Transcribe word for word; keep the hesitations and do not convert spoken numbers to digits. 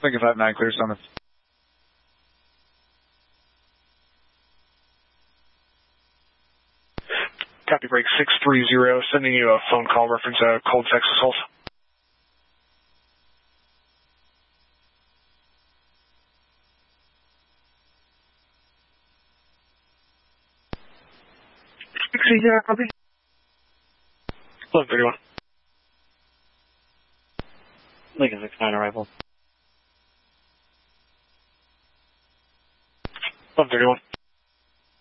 Lincoln five nine, clear summons. Copy break six three zero, sending you a phone call reference a cold Texas assault. six three zero, copy. eleven thirty-one. Lincoln six nine arrival. eleven thirty-one.